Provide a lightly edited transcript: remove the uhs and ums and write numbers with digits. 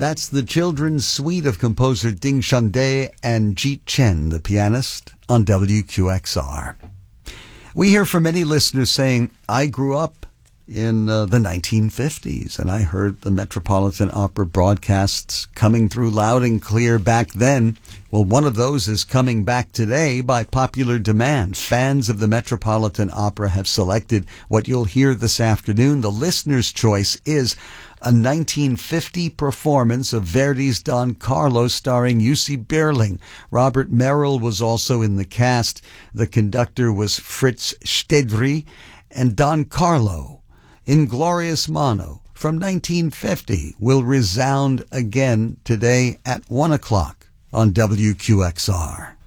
That's the children's suite of composer Ding Shande and Jeet Chen, the pianist, on WQXR. We hear from many listeners saying, I grew up in the 1950s, and I heard the Metropolitan Opera broadcasts coming through loud and clear back then. Well, one of those is coming back today by popular demand. Fans of the Metropolitan Opera have selected what you'll hear this afternoon. The listener's choice is a 1950 performance of Verdi's Don Carlo starring Jussi Björling. Robert Merrill was also in the cast. The conductor was Fritz Stedry, and Don Carlo, in glorious mono, from 1950, will resound again today at 1 o'clock on WQXR.